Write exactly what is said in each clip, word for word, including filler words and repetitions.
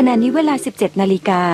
ณะนี้เวลา สิบเจ็ดนาฬิกา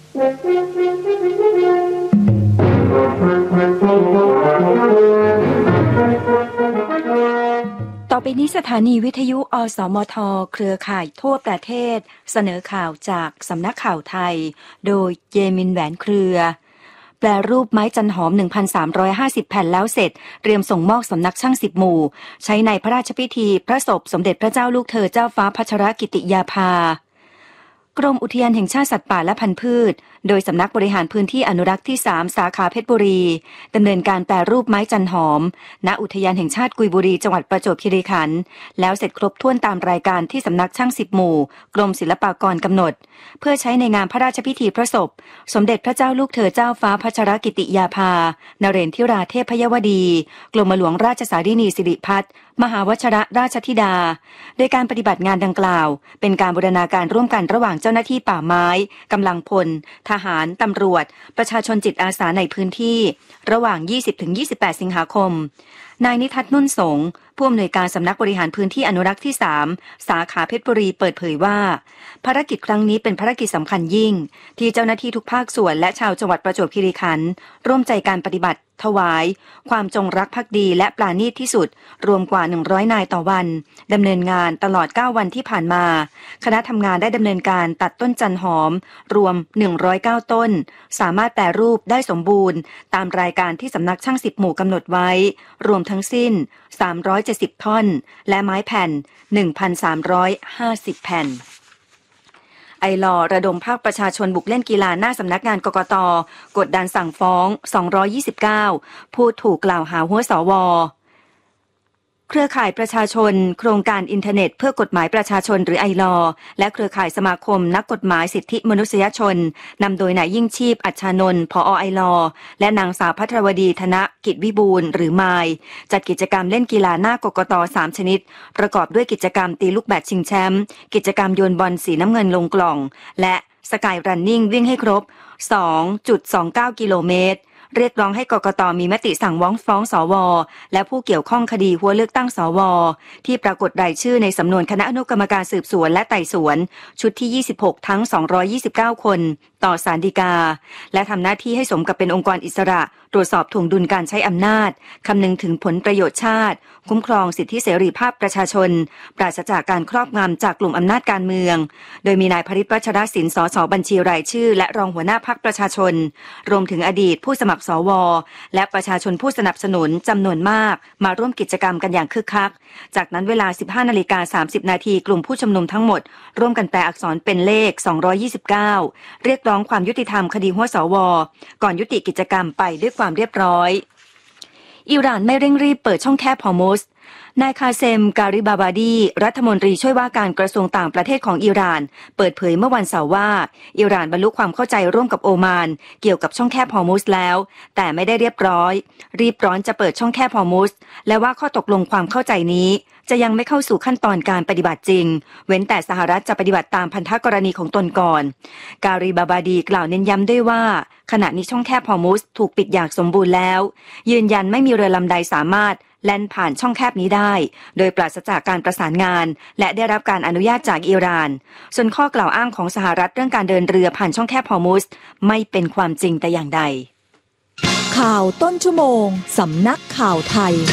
ต่อไปนี้สถานีวิทยุอสมทเครือข่ายทั่วประเทศเสนอข่าวจากสำนักข่าวไทยโดยเยมินแหวนเครือแปลรูปไม้จันหอม หนึ่งพันสามร้อยห้าสิบ แผ่นแล้วเสร็จเตรียมส่งมอบสำนักช่างสิบหมู่ใช้ในพระราชพิธีพระศพสมเด็จพระเจ้าลูกเธอเจ้าฟ้าพัชรกิติยาภากรมอุทยานแห่งชาติสัตว์ป่าและพันธุ์พืชโดยสำนักบริหารพื้นที่อนุรักษ์ที่สามสาขาเพชรบุรีดำเนินการแปรรูปไม้จันหอมณอุทยานแห่งชาติกุยบุรีจังหวัดประจวบคีรีขันธ์แล้วเสร็จครบถ้วนตามรายการที่สำนักช่างสิบหมู่กรมศิลปากรกำหนดเพื่อใช้ในงานพระราชพิธีพระศพสมเด็จพระเจ้าลูกเธอเจ้าฟ้าพัชรกิติยาภานเรนทิราเทพยวดีกรมหลวงราชสารินีสิริพัฒน์มหาวชรราชธิดาโดยการปฏิบัติงานดังกล่าวเป็นการบูรณาการร่วมกันระหว่างเจ้าหน้าที่ป่าไม้กำลังพลทหารตำรวจประชาชนจิตอาสาในพื้นที่ระหว่าง ยี่สิบถึงยี่สิบแปด สิงหาคมนายนิทัศน์นุ่นสงฆ์ผู้อำนวยการสำนักบริหารพื้นที่อนุรักษ์ที่สามสาขาเพชรบุรีเปิดเผยว่าภารกิจครั้งนี้เป็นภารกิจสำคัญยิ่งที่เจ้าหน้าที่ทุกภาคส่วนและชาวจังหวัดประจวบคีรีขันธ์ร่วมใจการปฏิบัติถวายความจงรักภักดีและปราณีตที่สุดรวมกว่าหนึ่งร้อยนายต่อวันดำเนินงานตลอดเก้าวันที่ผ่านมาคณะทำงานได้ดำเนินการตัดต้นจันหอมรวมหนึ่งร้อยเก้าต้นสามารถแปรรูปได้สมบูรณ์ตามรายการที่สำนักช่างสิบหมู่กำหนดไว้รวมทั้งสิ้นสามร้อยเจ็ดสิบท่อนและไม้แผ่น หนึ่งพันสามร้อยห้าสิบ แผ่นไอลอระดมภาคประชาชนบุกเล่นกีฬาหน้าสำนักงานกกต.กดดันสั่งฟ้องสองร้อยยี่สิบเก้าผู้ถูกกล่าวหาหัวสว.เครือข่ายประชาชนโครงการอินเทอร์เน็ตเพื่อกฎหมายประชาชนหรือไอลอและเครือข่ายสมาคมนักกฎหมายสิทธิมนุษยชนนำโดยนายยิ่งชีพอัชชานนท์ผอ.ไอลอและนางสาวภัทรวดีธนกิจวิบูลย์หรือมายจัดกิจกรรมเล่นกีฬาหน้ากกต.สามชนิดประกอบด้วยกิจกรรมตีลูกแบดชิงแชมป์กิจกรรมโยนบอลสีน้ำเงินลงกล่องและสกายรันนิ่งวิ่งให้ครบ สองจุดสองเก้า กิโลเมตรเรียกร้องให้กกต.มีมติสั่งฟ้องสว.และผู้เกี่ยวข้องคดีหัวเลือกตั้งสว.ที่ปรากฏรายชื่อในสำนวนคณะอนุกรรมการสืบสวนและไต่สวนชุดที่ยี่สิบหกทั้งสองร้อยยี่สิบเก้าคนต่อศาลฎีกาและทำหน้าที่ให้สมกับเป็นองค์กรอิสระตรวจสอบถ่วงดุลการใช้อำนาจคำนึงถึงผลประโยชน์ชาติคุ้มครองสิทธิเสรีภาพประชาชนปราศจากการครอบงำจากกลุ่มอำนาจการเมืองโดยมีนายพฤทธิ์วัชรศิลป์สสบัญชีรายชื่อและรองหัวหน้าพรรคประชาชนรวมถึงอดีตผู้สมัครสวและประชาชนผู้สนับสนุนจำนวนมากมาร่วมกิจกรรมกันอย่างคึกคักจากนั้นเวลา สิบห้านาฬิกาสามสิบนาทีกลุ่มผู้ชุมนุมทั้งหมดร่วมกันแปลอักษรเป็นเลขสองร้อยยี่สิบเก้าเรียกร้องความยุติธรรมคดีหัวสวก่อนยุติกิจกรรมไปด้วยความเรียบร้อยอิหร่านไม่เร่งรีบเปิดช่องแคบฮอร์มุซนายคาเซมการิบาบาดีรัฐมนตรีช่วยว่าการกระทรวงต่างประเทศของอิหร่านเปิดเผยเมื่อวันเสาร์ว่าอิหร่านบรรลุความเข้าใจร่วมกับโอมานเกี่ยวกับช่องแคบฮอร์มุซแล้วแต่ไม่ได้เรียบร้อยรีบร้อนจะเปิดช่องแคบฮอร์มุซและว่าข้อตกลงความเข้าใจนี้จะยังไม่เข้าสู่ขั้นตอนการปฏิบัติจริงเว้นแต่สหรัฐจะปฏิบัติตามพันธกรณีของตนก่อนการิบาบาดีกล่าวเน้นย้ำด้วยว่าขณะนี้ช่องแคบฮอร์มุซถูกปิดอย่างสมบูรณ์แล้วยืนยันไม่มีเรือลำใดสามารถแล่นผ่านช่องแคบนี้ได้โดยปราศจากการประสานงานและได้รับการอนุญาตจากอิหร่านส่วนข้อกล่าวอ้างของสหรัฐเรื่องการเดินเรือผ่านช่องแคบฮอร์มุซไม่เป็นความจริงแต่อย่างใดข่าวต้นชั่วโมงสำนักข่าวไทย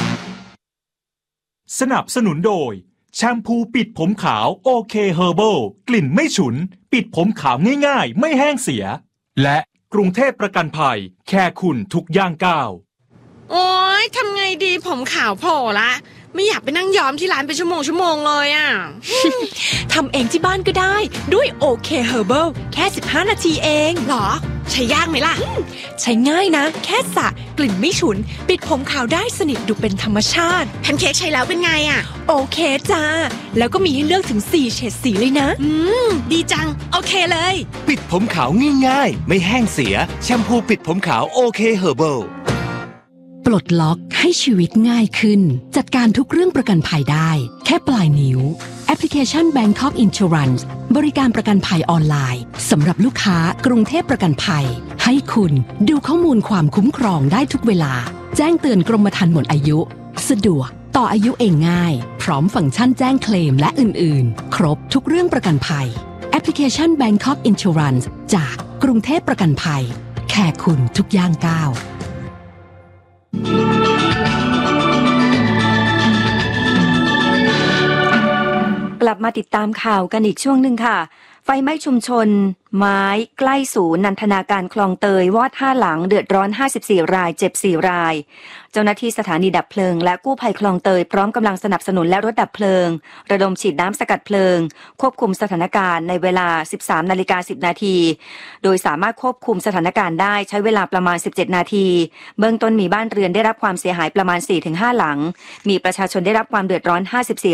สนับสนุนโดยแชมพูปิดผมขาวโอเคเฮอร์เบิลกลิ่นไม่ฉุนปิดผมขาวง่ายๆไม่แห้งเสียและกรุงเทพประกันภัยแค่คุณทุกย่างก้าวโอ๊ยทำไงดีผมขาวโผล่ละไม่อยากไปนั่งย้อมที่ร้านเป็นชั่วโมงชั่วโมงเลยอ่ะทำเองที่บ้านก็ได้ด้วยโอเคเฮอร์เบิลแค่สิบห้านาทีเองหรอใช้ยากไหมล่ะใช้ง่ายนะแค่สระกลิ่นไม่ฉุนปิดผมขาวได้สนิทดูเป็นธรรมชาติแพนเค้กใช้แล้วเป็นไงอ่ะโอเคจ้าแล้วก็มีให้เลือกถึงสี่เฉดสีเลยนะอืมดีจังโอเคเลยปิดผมขาวง่ายๆไม่แห้งเสียแชมพูปิดผมขาวโอเคเฮอร์เบิลปลดล็อกให้ชีวิตง่ายขึ้นจัดการทุกเรื่องประกันภัยได้แค่ปลายนิ้วแอปพลิเคชัน Bangkok Insurance บริการประกันภัยออนไลน์สำหรับลูกค้ากรุงเทพประกันภัยให้คุณดูข้อมูลความคุ้มครองได้ทุกเวลาแจ้งเตือนกรมธรรม์หมดอายุสะดวกต่ออายุเองง่ายพร้อมฟังก์ชันแจ้งเคลมและอื่นๆครบทุกเรื่องประกันภัยแอแอปพลิเคชัน Bangkok Insurance จากกรุงเทพประกันภัยแค่คุณทุกย่างก้าวกลับมาติดตามข่าวกันอีกช่วงหนึ่งค่ะไฟไหม้ชุมชนไม้ใกล้ศูนย์นันทนาการคลองเตยวอดห้าหลังเดือดร้อนห้าสิบสี่รายเจ็บสี่รายเจ้าหน้าที่สถานีดับเพลิงและกู้ภัยคลองเตยพร้อมกำลังสนับสนุนและรถดับเพลิงระดมฉีดน้ำสกัดเพลิงควบคุมสถานการณ์ในเวลา สิบสามนาฬิกาสิบนาทีโดยสามารถควบคุมสถานการณ์ได้ใช้เวลาประมาณสิบเจ็ดนาทีเบื้องต้นมีบ้านเรือนได้รับความเสียหายประมาณ สี่ถึงห้า หลังมีประชาชนได้รับความเดือดร้อนห้าสิบสี่